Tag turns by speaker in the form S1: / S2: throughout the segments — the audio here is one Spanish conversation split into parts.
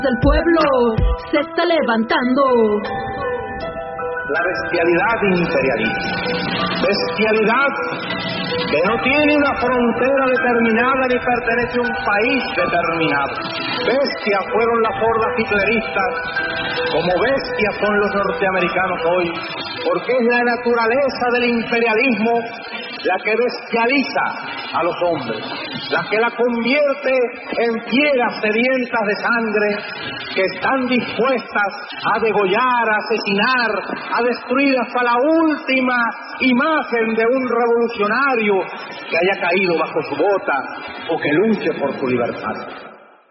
S1: del pueblo se está levantando.
S2: La bestialidad imperialista, bestialidad que no tiene una frontera determinada ni pertenece a un país determinado. Bestias fueron las hordas hitleristas, como bestias son los norteamericanos hoy, porque es la naturaleza del imperialismo la que bestializa a los hombres, la que la convierte en fieras sedientas de sangre que están dispuestas a degollar, a asesinar, a destruir hasta la última imagen de un revolucionario que haya caído bajo su bota o que luche por su libertad.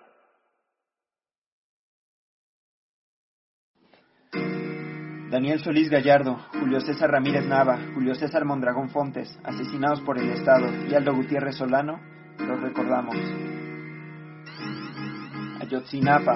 S3: Daniel Solís Gallardo, Julio César Ramírez Nava, Julio César Mondragón Fontes, asesinados por el Estado, y Aldo Gutiérrez Solano, los recordamos. Ayotzinapa,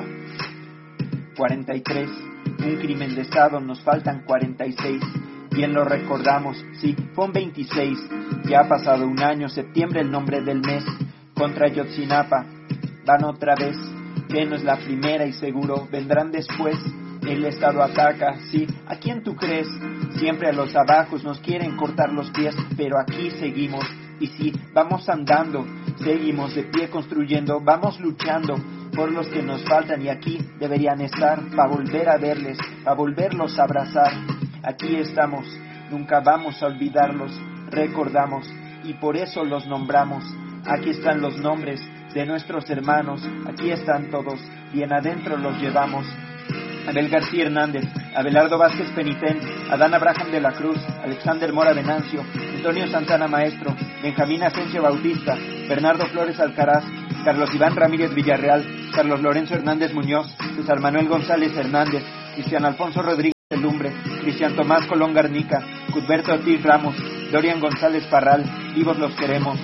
S3: 43, un crimen de Estado, nos faltan 46, bien lo recordamos, sí, fue un 26, ya ha pasado un año, septiembre el nombre del mes, contra Ayotzinapa, van otra vez, que no es la primera y seguro vendrán después. El Estado ataca, sí, ¿a quién tú crees? Siempre a los abajos nos quieren cortar los pies, pero aquí seguimos, y sí, vamos andando, seguimos de pie construyendo, vamos luchando por los que nos faltan y aquí deberían estar, para volver a verles, para volverlos a abrazar. Aquí estamos, nunca vamos a olvidarlos, recordamos, y por eso los nombramos. Aquí están los nombres de nuestros hermanos, aquí están todos, bien adentro los llevamos. Abel García Hernández, Abelardo Vázquez Penitén, Adán Abraham de la Cruz, Alexander Mora Venancio, Antonio Santana Maestro, Benjamín Asensio Bautista, Bernardo Flores Alcaraz, Carlos Iván Ramírez Villarreal, Carlos Lorenzo Hernández Muñoz, César Manuel González Hernández, Cristian Alfonso Rodríguez de Lumbre, Cristian Tomás Colón Garnica, Cuthberto Ortiz Ramos, Dorian González Parral, vivos los queremos.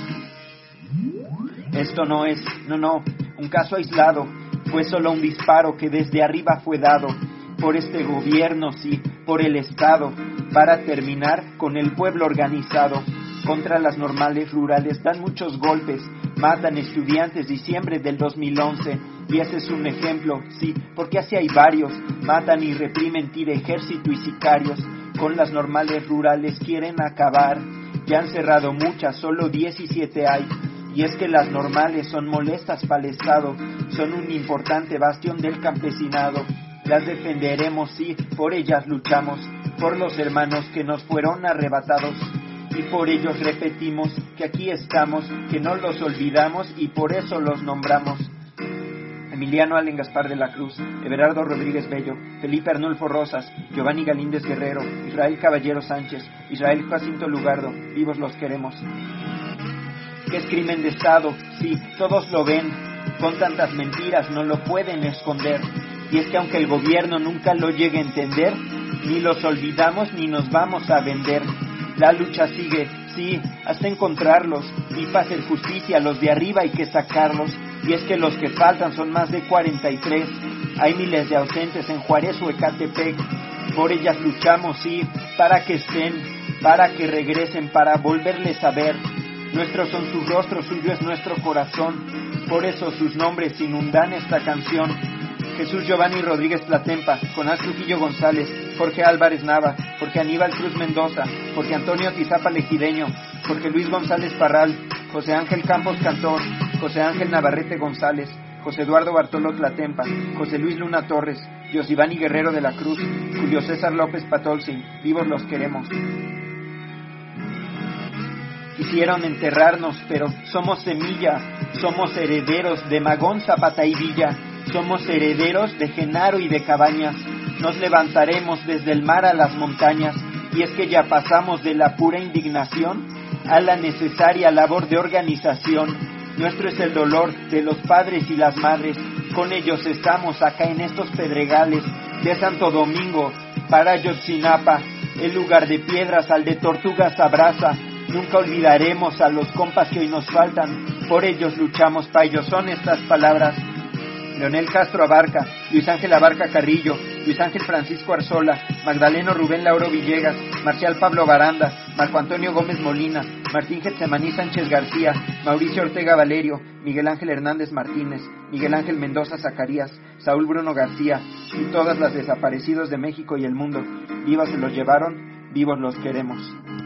S3: Esto no es, no, un caso aislado. Fue solo un disparo que desde arriba fue dado por este gobierno, sí, por el Estado, para terminar con el pueblo organizado. Contra las normales rurales dan muchos golpes, matan estudiantes diciembre del 2011, y ese es un ejemplo, sí, porque así hay varios, matan y reprimen tira ejército y sicarios. Con las normales rurales quieren acabar, ya han cerrado muchas, solo 17 hay. Y es que las normales son molestas para el Estado, son un importante bastión del campesinado. Las defenderemos, sí, por ellas luchamos, por los hermanos que nos fueron arrebatados. Y por ellos repetimos que aquí estamos, que no los olvidamos y por eso los nombramos. Emiliano Allen Gaspar de la Cruz, Everardo Rodríguez Bello, Felipe Arnulfo Rosas, Giovanni Galíndez Guerrero, Israel Caballero Sánchez, Israel Jacinto Lugardo, vivos los queremos. Que es crimen de Estado, sí, todos lo ven, con tantas mentiras no lo pueden esconder, y es que aunque el gobierno nunca lo llegue a entender, ni los olvidamos ni nos vamos a vender. La lucha sigue, sí, hasta encontrarlos, y para hacer justicia a los de arriba hay que sacarlos, y es que los que faltan son más de 43, hay miles de ausentes en Juárez o Ecatepec, por ellas luchamos, sí, para que estén, para que regresen, para volverles a ver. Nuestros son sus rostros, suyo es nuestro corazón, por eso sus nombres inundan esta canción. Jesús Giovanni Rodríguez Platempa, Jonás Trujillo González, Jorge Álvarez Nava, porque Aníbal Cruz Mendoza, porque Antonio Tizapa Legideño, porque Luis González Parral, José Ángel Campos Cantor, José Ángel Navarrete González, José Eduardo Bartolo Tlatempa, José Luis Luna Torres, Yosivani Guerrero de la Cruz, Julio César López Patolsin, vivos los queremos. Quisieron enterrarnos, pero somos semilla, somos herederos de Magón, Zapata y Villa, somos herederos de Genaro y de Cabañas, nos levantaremos desde el mar a las montañas, y es que ya pasamos de la pura indignación a la necesaria labor de organización. Nuestro es el dolor de los padres y las madres, con ellos estamos acá en estos pedregales de Santo Domingo, para Ayotzinapa, el lugar de piedras al de tortugas abraza. Nunca olvidaremos a los compas que hoy nos faltan, por ellos luchamos, pa' ellos son estas palabras. Leonel Castro Abarca, Luis Ángel Abarca Carrillo, Luis Ángel Francisco Arzola, Magdaleno Rubén Lauro Villegas, Marcial Pablo Baranda, Marco Antonio Gómez Molina, Martín Getsemaní Sánchez García, Mauricio Ortega Valerio, Miguel Ángel Hernández Martínez, Miguel Ángel Mendoza Zacarías, Saúl Bruno García y todas las desaparecidos de México y el mundo. Vivos se los llevaron, vivos los queremos.